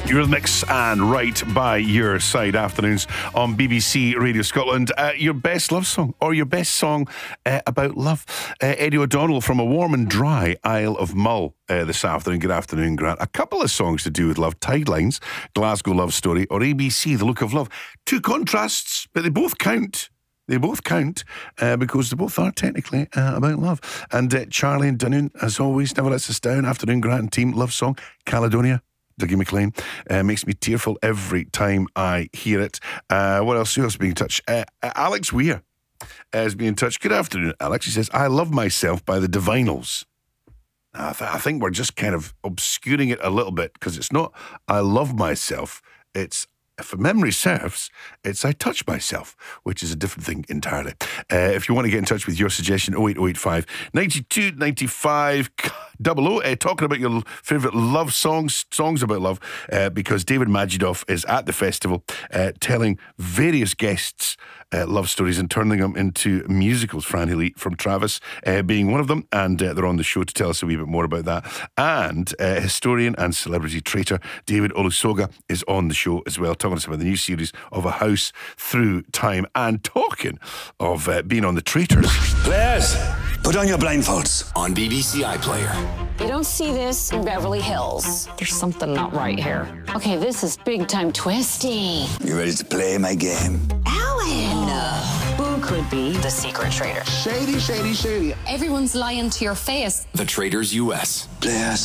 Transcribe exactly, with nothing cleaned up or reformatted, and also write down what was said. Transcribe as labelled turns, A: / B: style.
A: Eurythmics and Right by Your Side afternoons on B B C Radio Scotland. Uh, your best love song or your best song uh, about love. Uh, Eddie O'Donnell from a warm and dry Isle of Mull uh, this afternoon. Good afternoon, Grant. A couple of songs to do with love. Tidelines, Glasgow Love Story, or A B C, The Look of Love. Two contrasts, but they both count. They both count uh, because they both are technically uh, about love. And uh, Charlie and Dunoon, as always, never lets us down. Afternoon, Grant and team. Love song, Caledonia. Dougie McLean. Uh, makes me tearful every time I hear it. Uh, what else? Who else is being in touch? Uh, uh, Alex Weir has been in touch. Good afternoon, Alex. He says, I Love Myself by the Divinals. I, th- I think we're just kind of obscuring it a little bit because it's not I Love Myself. It's, if memory serves, it's I Touch Myself, which is a different thing entirely. Uh, if you want to get in touch with your suggestion, oh eight oh eight five, nine two nine five, double oh, uh, talking about your favourite love songs, songs about love, uh, because David Majidov is at the festival uh, telling various guests uh, love stories and turning them into musicals. Fran Healy from Travis uh, being one of them, and uh, they're on the show to tell us a wee bit more about that. And uh, historian and celebrity traitor David Olusoga is on the show as well, talking to us about the new series of A House Through Time. And talking of uh, being on the Traitors.
B: Players, put on your blindfolds. On B B C iPlayer.
C: You don't see this in Beverly Hills. There's something not right here. Okay, this is big time twisty.
B: You ready to play my game?
C: Alan! Who could be the secret traitor?
D: Shady, shady, shady.
E: Everyone's lying to your face.
B: The Traitors U S. Players.